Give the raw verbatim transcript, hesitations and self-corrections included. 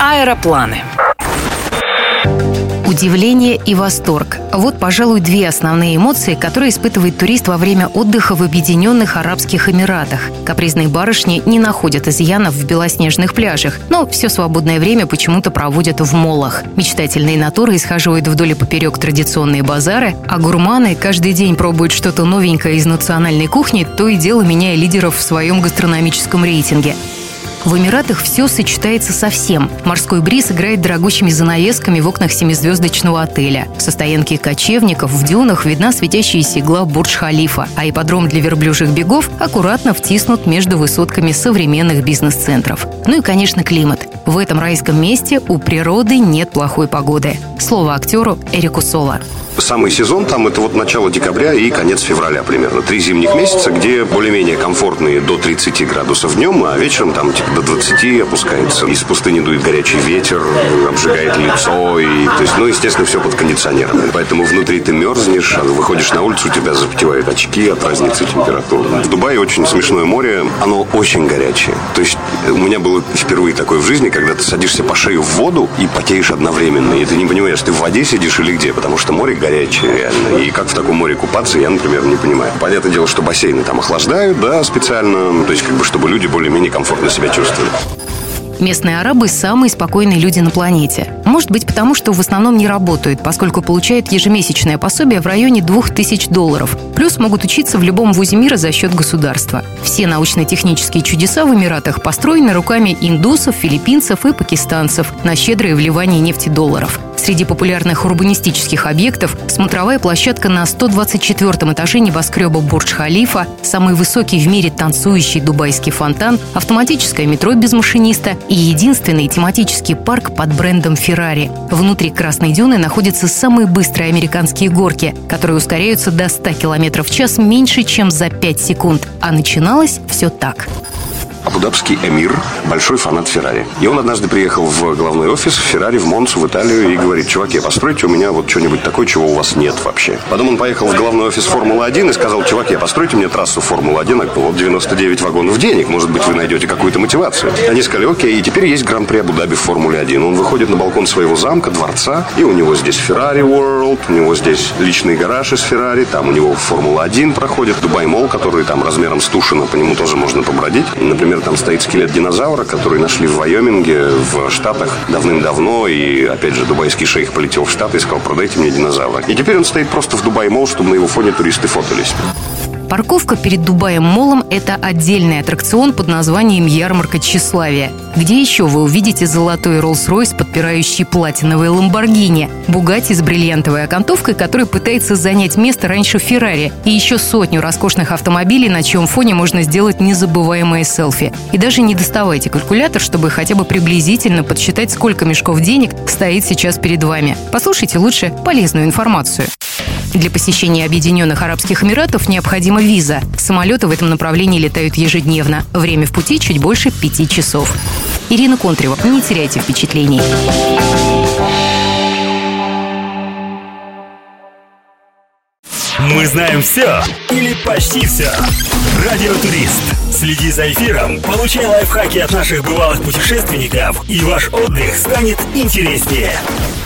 Аэропланы. Удивление и восторг. Вот, пожалуй, две основные эмоции, которые испытывает турист во время отдыха в Объединенных Арабских Эмиратах. Капризные барышни не находят изъянов в белоснежных пляжах, но все свободное время почему-то проводят в моллах. Мечтательные натуры исхаживают вдоль и поперек традиционные базары, а гурманы каждый день пробуют что-то новенькое из национальной кухни, то и дело меняя лидеров в своем гастрономическом рейтинге. В Эмиратах все сочетается со всем. Морской бриз играет дорогущими занавесками в окнах семизвездочного отеля. Со стоянки кочевников в дюнах видна светящаяся игла Бурдж-Халифа, а ипподром для верблюжьих бегов аккуратно втиснут между высотками современных бизнес-центров. Ну и, конечно, климат. В этом райском месте у природы нет плохой погоды. Слово актеру Эрику Соло. Самый сезон там это вот начало декабря и конец февраля примерно. Три зимних месяца, где более-менее комфортные до тридцати градусов днем, а вечером там типа до двадцати опускается. Из пустыни дует горячий ветер, обжигает лицо. И, то есть, ну, естественно, все под кондиционером. Поэтому внутри ты мерзнешь, а выходишь на улицу, у тебя запотевают очки от разницы температуры. В Дубае очень смешное море, оно очень горячее. То есть у меня было впервые такое в жизни, когда ты садишься по шею в воду и потеешь одновременно. И ты не понимаешь, ты в воде сидишь или где, потому что море горячее. Горячее, реально. И как в таком море купаться, я, например, не понимаю. Понятное дело, что бассейны там охлаждают, да, специально. То есть, как бы, чтобы люди более-менее комфортно себя чувствовали. Местные арабы – самые спокойные люди на планете. Может быть, потому что в основном не работают, поскольку получают ежемесячное пособие в районе двух тысяч долларов. Плюс могут учиться в любом вузе мира за счет государства. Все научно-технические чудеса в Эмиратах построены руками индусов, филиппинцев и пакистанцев на щедрое вливание нефтедолларов. Среди популярных урбанистических объектов – смотровая площадка на сто двадцать четвёртом этаже небоскреба Бурдж-Халифа, самый высокий в мире танцующий дубайский фонтан, автоматическое метро без машиниста и единственный тематический парк под брендом Ferrari. Внутри Красной Дюны находятся самые быстрые американские горки, которые ускоряются до ста километров в час меньше, чем за пять секунд. А начиналось все так. Абу-Дабский эмир – большой фанат Феррари. И он однажды приехал в главный офис Феррари в Монцу, в Италию, и говорит: чуваки, постройте у меня вот что-нибудь такое, чего у вас нет вообще. Потом он поехал в главный офис Формулы один и сказал: чуваки, постройте мне трассу Формулы один, вот девяносто девять вагонов денег, может быть, вы найдете какую-то мотивацию. Они сказали: окей, и теперь есть Гран-при Абу-Даби в Формуле один. Он выходит на балкон своего замка, дворца, и у него здесь Ferrari World, у него здесь личный гараж из Феррари, там у него Формула один проходит, Дубай-молл, который там размером с Тушино, по нему тоже можно побродить. Например, там стоит скелет динозавра, который нашли в Вайоминге, в Штатах давным-давно. И, опять же, дубайский шейх полетел в Штаты и сказал: продайте мне динозавра. И теперь он стоит просто в Дубай-молл, чтобы на его фоне туристы фотались. Парковка перед Дубаем-моллом – это отдельный аттракцион под названием «Ярмарка тщеславия». Где еще вы увидите золотой Роллс-Ройс, подпирающий платиновый Ламборгини, Бугатти с бриллиантовой окантовкой, который пытается занять место раньше Феррари, и еще сотню роскошных автомобилей, на чьем фоне можно сделать незабываемые селфи. И даже не доставайте калькулятор, чтобы хотя бы приблизительно подсчитать, сколько мешков денег стоит сейчас перед вами. Послушайте лучше полезную информацию. Для посещения Объединенных Арабских Эмиратов необходима виза. Самолеты в этом направлении летают ежедневно. Время в пути чуть больше пяти часов. Ирина Контрева. Не теряйте впечатлений. Мы знаем все или почти все. Радиотурист. Следи за эфиром, получай лайфхаки от наших бывалых путешественников, и ваш отдых станет интереснее.